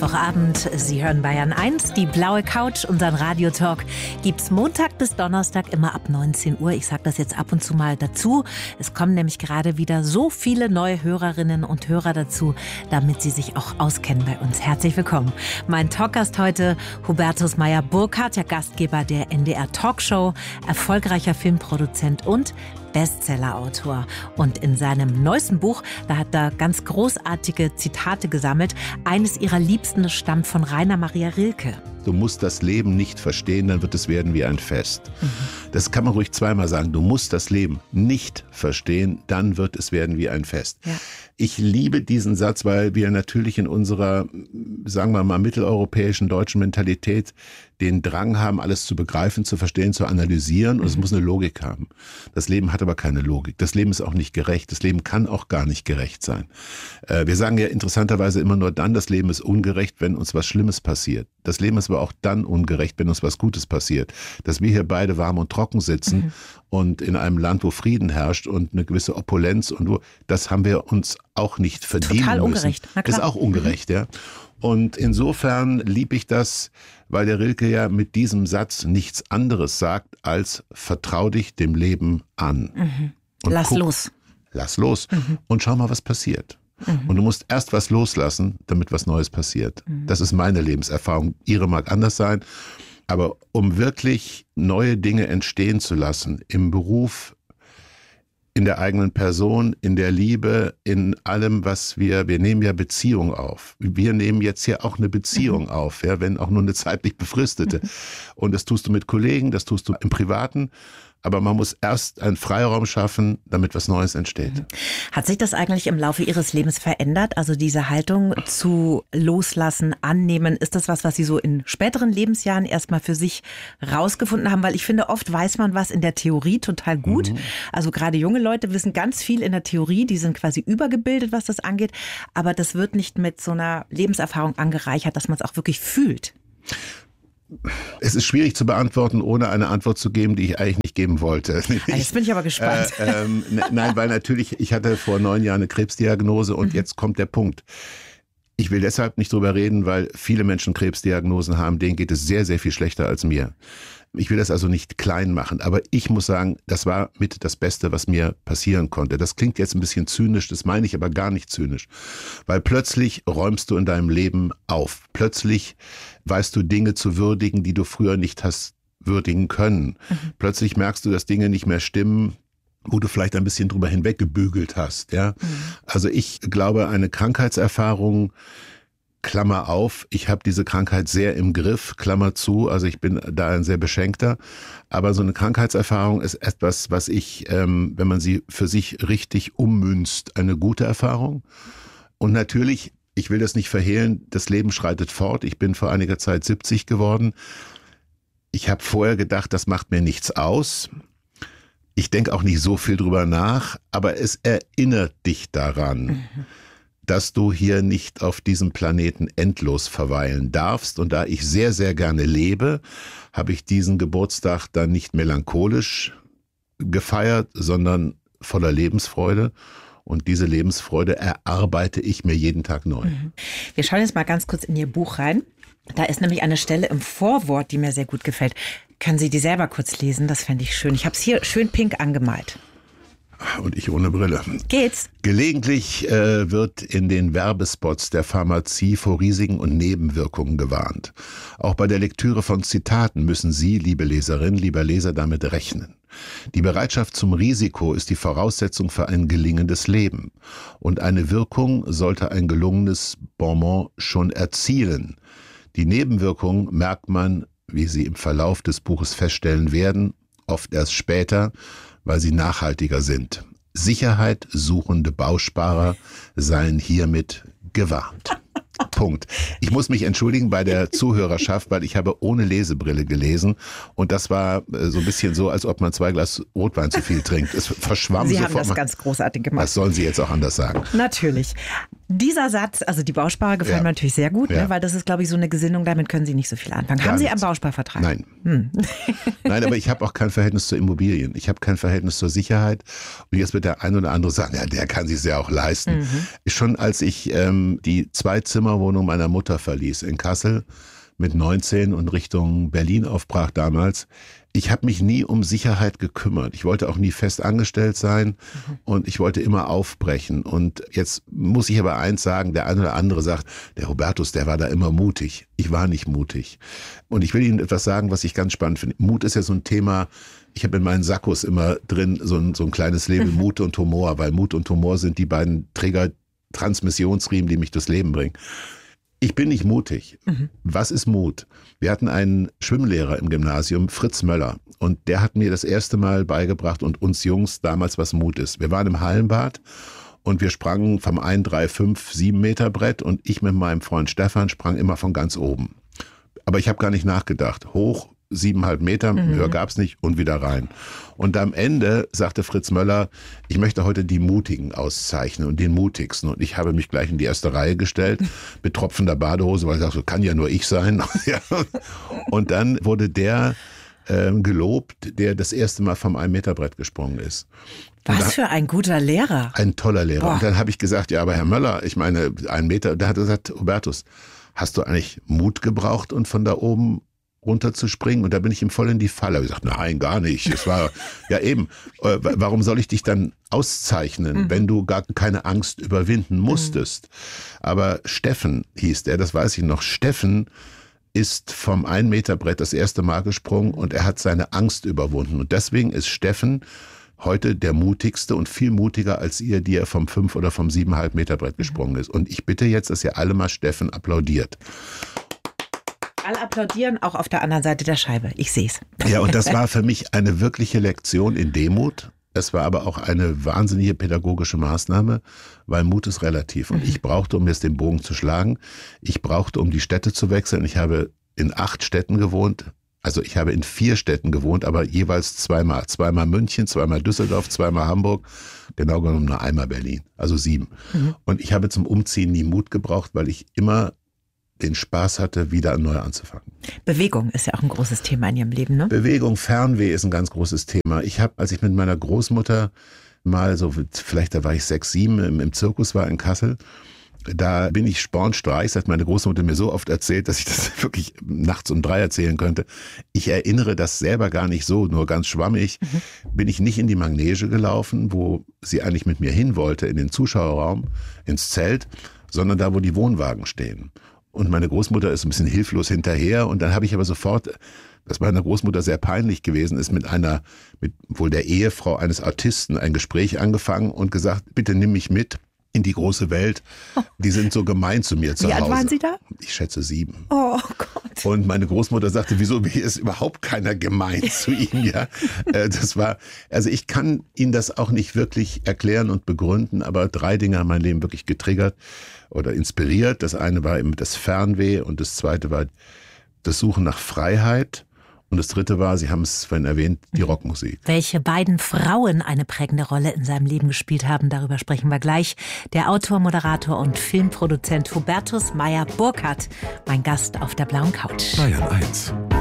Mittwochabend. Sie hören Bayern 1, die blaue Couch, unseren Radiotalk. Gibt's Montag bis Donnerstag immer ab 19 Uhr. Ich sage das jetzt ab und zu mal dazu. Es kommen nämlich gerade wieder so viele neue Hörerinnen und Hörer dazu, damit sie sich auch auskennen bei uns. Herzlich willkommen. Mein Talkgast heute, Hubertus Meyer-Burkhardt, der Gastgeber der NDR Talkshow, erfolgreicher Filmproduzent und Bestsellerautor. Und in seinem neuesten Buch, da hat er ganz großartige Zitate gesammelt. Eines ihrer Liebsten stammt von Rainer Maria Rilke. Du musst das Leben nicht verstehen, dann wird es werden wie ein Fest. Das kann man ruhig zweimal sagen. Du musst das Leben nicht verstehen, dann wird es werden wie ein Fest. Ja. Ich liebe diesen Satz, weil wir natürlich in unserer, sagen wir mal, mitteleuropäischen deutschen Mentalität den Drang haben, alles zu begreifen, zu verstehen, zu analysieren. Und es muss eine Logik haben. Das Leben hat aber keine Logik. Das Leben ist auch nicht gerecht. Das Leben kann auch gar nicht gerecht sein. Wir sagen ja interessanterweise immer nur dann, das Leben ist ungerecht, wenn uns was Schlimmes passiert. Das Leben ist aber auch dann ungerecht, wenn uns was Gutes passiert. Dass wir hier beide warm und trocken sitzen und in einem Land, wo Frieden herrscht und eine gewisse Opulenz und das haben wir uns auch nicht verdienen Total müssen. Ungerecht. Na klar. Das ist auch ungerecht, ja. Und insofern liebe ich das, weil der Rilke ja mit diesem Satz nichts anderes sagt als vertrau dich dem Leben an. Und Lass los. Lass los und schau mal, was passiert. Und du musst erst was loslassen, damit was Neues passiert. Das ist meine Lebenserfahrung. Ihre mag anders sein. Aber um wirklich neue Dinge entstehen zu lassen, im Beruf, in der eigenen Person, in der Liebe, in allem, was wir nehmen ja Beziehung auf. Wir nehmen jetzt hier auch eine Beziehung auf, ja, wenn auch nur eine zeitlich befristete. Und das tust du mit Kollegen, das tust du im Privaten. Aber man muss erst einen Freiraum schaffen, damit was Neues entsteht. Hat sich das eigentlich im Laufe Ihres Lebens verändert? Also diese Haltung zu loslassen, annehmen, ist das was Sie so in späteren Lebensjahren erstmal für sich rausgefunden haben? Weil ich finde, oft weiß man was in der Theorie total gut. Also gerade junge Leute wissen ganz viel in der Theorie, die sind quasi übergebildet, was das angeht. Aber das wird nicht mit so einer Lebenserfahrung angereichert, dass man es auch wirklich fühlt. Es ist schwierig zu beantworten, ohne eine Antwort zu geben, die ich eigentlich nicht geben wollte. Jetzt bin ich aber gespannt. Nein, weil natürlich, ich hatte vor 9 Jahren eine Krebsdiagnose und jetzt kommt der Punkt. Ich will deshalb nicht drüber reden, weil viele Menschen Krebsdiagnosen haben, denen geht es sehr, sehr viel schlechter als mir. Ich will das also nicht klein machen, aber ich muss sagen, das war mit das Beste, was mir passieren konnte. Das klingt jetzt ein bisschen zynisch, das meine ich aber gar nicht zynisch, weil plötzlich räumst du in deinem Leben auf. Plötzlich weißt du Dinge zu würdigen, die du früher nicht hast würdigen können. Plötzlich merkst du, dass Dinge nicht mehr stimmen, wo du vielleicht ein bisschen drüber hinweggebügelt hast. Ja? Also ich glaube, eine Krankheitserfahrung, Klammer auf, ich habe diese Krankheit sehr im Griff, Klammer zu, also ich bin da ein sehr Beschenkter, aber so eine Krankheitserfahrung ist etwas, was ich, wenn man sie für sich richtig ummünzt, eine gute Erfahrung. Und natürlich, ich will das nicht verhehlen, das Leben schreitet fort, ich bin vor einiger Zeit 70 geworden. Ich habe vorher gedacht, das macht mir nichts aus. Ich denke auch nicht so viel drüber nach, aber es erinnert dich daran, dass du hier nicht auf diesem Planeten endlos verweilen darfst. Und da ich sehr, sehr gerne lebe, habe ich diesen Geburtstag dann nicht melancholisch gefeiert, sondern voller Lebensfreude. Und diese Lebensfreude erarbeite ich mir jeden Tag neu. Wir schauen jetzt mal ganz kurz in Ihr Buch rein. Da ist nämlich eine Stelle im Vorwort, die mir sehr gut gefällt. Können Sie die selber kurz lesen? Das fände ich schön. Ich habe es hier schön pink angemalt. Und ich ohne Brille. Geht's? Gelegentlich wird in den Werbespots der Pharmazie vor Risiken und Nebenwirkungen gewarnt. Auch bei der Lektüre von Zitaten müssen Sie, liebe Leserin, lieber Leser, damit rechnen. Die Bereitschaft zum Risiko ist die Voraussetzung für ein gelingendes Leben. Und eine Wirkung sollte ein gelungenes Bonbon schon erzielen. Die Nebenwirkungen merkt man, wie Sie im Verlauf des Buches feststellen werden, oft erst später, weil sie nachhaltiger sind. Sicherheit suchende Bausparer seien hiermit gewarnt. Punkt. Ich muss mich entschuldigen bei der Zuhörerschaft, weil ich habe ohne Lesebrille gelesen und das war so ein bisschen so, als ob man 2 Glas Rotwein zu viel trinkt. Es verschwamm Sie sofort. haben das ganz großartig gemacht. Das sollen Sie jetzt auch anders sagen. Natürlich. Dieser Satz, also die Bausparer gefallen mir natürlich sehr gut, Ja. ne, weil das ist, glaube ich, so eine Gesinnung, damit können Sie nicht so viel anfangen. Gar Haben Sie nichts. einen Bausparvertrag? Nein. Nein, aber ich habe auch kein Verhältnis zu Immobilien. Ich habe kein Verhältnis zur Sicherheit. Und jetzt wird der ein oder andere sagen, ja, der kann sich ja auch leisten. Schon als ich die 2-Zimmer-Wohnung meiner Mutter verließ in Kassel mit 19 und Richtung Berlin aufbrach damals, ich habe mich nie um Sicherheit gekümmert. Ich wollte auch nie fest angestellt sein und ich wollte immer aufbrechen. Und jetzt muss ich aber eins sagen, der eine oder andere sagt, der Hubertus, der war da immer mutig. Ich war nicht mutig. Und ich will Ihnen etwas sagen, was ich ganz spannend finde. Mut ist ja so ein Thema, ich habe in meinen Sakkos immer drin so ein kleines Label Mut und Humor, weil Mut und Humor sind die beiden Träger-Transmissionsriemen, die mich durchs Leben bringen. Ich bin nicht mutig. Was ist Mut? Wir hatten einen Schwimmlehrer im Gymnasium, Fritz Möller. Und der hat mir das erste Mal beigebracht und uns Jungs damals, was Mut ist. Wir waren im Hallenbad und wir sprangen vom 1, 3, 5, 7 Meter Brett und ich mit meinem Freund Stefan sprang immer von ganz oben. Aber ich habe gar nicht nachgedacht. Hoch, 7,5 Meter, höher gab's nicht und wieder rein. Und am Ende sagte Fritz Möller, ich möchte heute die Mutigen auszeichnen und den Mutigsten. Und ich habe mich gleich in die erste Reihe gestellt, mit tropfender Badehose, weil ich dachte, so kann ja nur ich sein. Und dann wurde der gelobt, der das erste Mal vom 1-Meter-Brett gesprungen ist. Was für ein guter Lehrer. Ein toller Lehrer. Boah. Und dann habe ich gesagt, ja, aber Herr Möller, ich meine, 1 Meter, da hat er gesagt, Hubertus, hast du eigentlich Mut gebraucht und von da oben runterzuspringen? Und da bin ich ihm voll in die Falle. Ich gesagt, nein, gar nicht. Es war ja eben, warum soll ich dich dann auszeichnen, wenn du gar keine Angst überwinden musstest? Aber Steffen hieß der, das weiß ich noch. Steffen ist vom 1-Meter-Brett das erste Mal gesprungen und er hat seine Angst überwunden. Und deswegen ist Steffen heute der mutigste und viel mutiger als ihr, die er vom 5 oder vom 7,5 Meter Brett gesprungen ist. Und ich bitte jetzt, dass ihr alle mal Steffen applaudiert. Alle applaudieren, auch auf der anderen Seite der Scheibe. Ich sehe es. Ja, und das war für mich eine wirkliche Lektion in Demut. Es war aber auch eine wahnsinnige pädagogische Maßnahme, weil Mut ist relativ. Und ich brauchte, um jetzt den Bogen zu schlagen, ich brauchte, um die Städte zu wechseln. Ich habe in 8 Städten gewohnt. Also ich habe in 4 Städten gewohnt, aber jeweils zweimal. Zweimal München, zweimal Düsseldorf, zweimal Hamburg. Genau genommen nur einmal Berlin. Also 7. Und ich habe zum Umziehen nie Mut gebraucht, weil ich immer den Spaß hatte, wieder neu anzufangen. Bewegung ist ja auch ein großes Thema in Ihrem Leben, ne? Bewegung, Fernweh ist ein ganz großes Thema. Ich habe, als ich mit meiner Großmutter mal so, vielleicht da war ich 6, 7, im Zirkus war in Kassel, da bin ich spornstreich, das hat meine Großmutter mir so oft erzählt, dass ich das wirklich nachts um 3 erzählen könnte. Ich erinnere das selber gar nicht so, nur ganz schwammig. Bin ich nicht in die Manege gelaufen, wo sie eigentlich mit mir hin wollte, in den Zuschauerraum, ins Zelt, sondern da, wo die Wohnwagen stehen. Und meine Großmutter ist ein bisschen hilflos hinterher. Und dann habe ich aber sofort, das war meiner Großmutter sehr peinlich gewesen ist, mit wohl der Ehefrau eines Autisten ein Gespräch angefangen und gesagt, bitte nimm mich mit in die große Welt. Die sind so gemein zu mir zu Hause. Wie alt waren Sie da? Ich schätze 7. Oh Gott. Und meine Großmutter sagte, wieso, hier ist überhaupt keiner gemein zu ihm, ja. Das war, also ich kann Ihnen das auch nicht wirklich erklären und begründen, aber 3 Dinge haben mein Leben wirklich getriggert oder inspiriert. Das eine war eben das Fernweh und das zweite war das Suchen nach Freiheit. Und das dritte war, Sie haben es vorhin erwähnt, die Rockmusik. Welche beiden Frauen eine prägende Rolle in seinem Leben gespielt haben, darüber sprechen wir gleich. Der Autor, Moderator und Filmproduzent Hubertus Meyer-Burkhardt, mein Gast auf der blauen Couch. Bayern 1